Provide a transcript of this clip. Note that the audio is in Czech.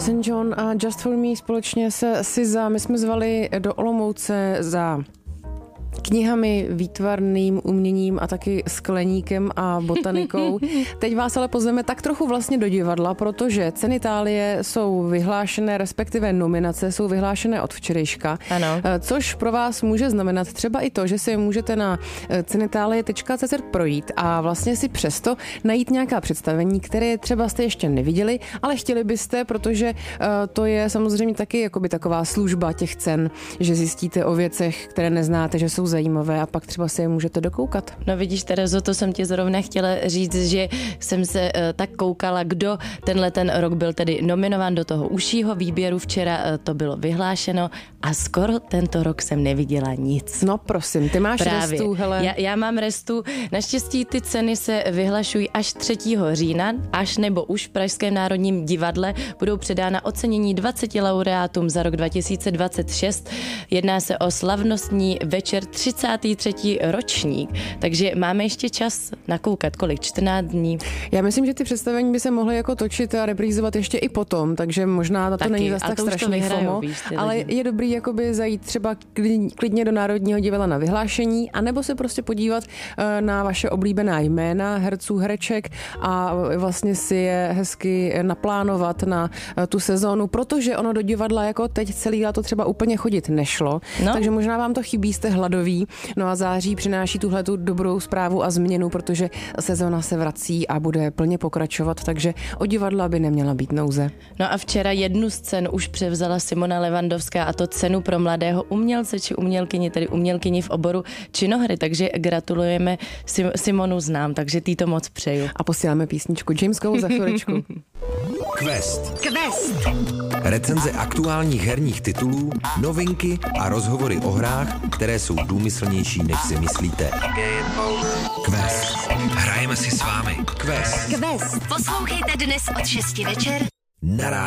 St. John a Just for Me společně se SZA. My jsme zvali do Olomouce za knihami, výtvarným uměním a taky skleníkem a botanikou. Teď vás ale pozveme tak trochu vlastně do divadla, protože Cenitálie jsou vyhlášené, respektive nominace jsou vyhlášené od včerejška. Ano. Což pro vás může znamenat třeba i to, že si můžete na cenitalie.cz projít a vlastně si přesto najít nějaká představení, které třeba jste ještě neviděli, ale chtěli byste, protože to je samozřejmě taky jakoby taková služba těch cen, že zjistíte o věcech, které neznáte, že jsou zajímavé a pak třeba si je můžete dokoukat. No vidíš, Terezo, to jsem ti zrovna chtěla říct, že jsem se tak koukala, kdo ten rok byl tedy nominován do toho užšího výběru. Včera to bylo vyhlášeno a skoro tento rok jsem neviděla nic. No prosím, ty máš Právě. restu, hele. Já mám restu. Naštěstí ty ceny se vyhlašují až 3. října, až nebo už v Pražském národním divadle budou předána ocenění 20 laureátům za rok 2026. Jedná se o slavnostní večer 33. ročník, takže máme ještě čas nakoukat, kolik? 14 dní. Já myslím, že ty představení by se mohly jako točit a reprízovat ještě i potom, takže možná na to není zas tak strašný FOMO, ale je dobrý jakoby zajít třeba klidně do Národního divadla na vyhlášení, anebo se prostě podívat na vaše oblíbená jména herců, hereček a vlastně si je hezky naplánovat na tu sezónu, protože ono do divadla jako teď celý léto třeba úplně chodit nešlo, takže možná vám to chybí, jste hladoví. No a září přináší tuhletu dobrou zprávu a změnu, protože sezóna se vrací a bude plně pokračovat, takže o divadla by neměla být nouze. No a včera jednu z cen už převzala Simona Levandovská, a to cenu pro mladého umělce či umělkyni, tedy umělkyni v oboru činohry, takže gratulujeme. Simonu znám, takže ty to moc přeju. A posíláme písničku Jameskou za chviličku. Quest. Recenze aktuálních herních titulů, novinky a rozhovory o hrách, které jsou důmyslnější, než si myslíte. Quest. Hrajeme si s vámi. Quest. Poslouchejte dnes od 6 večer Na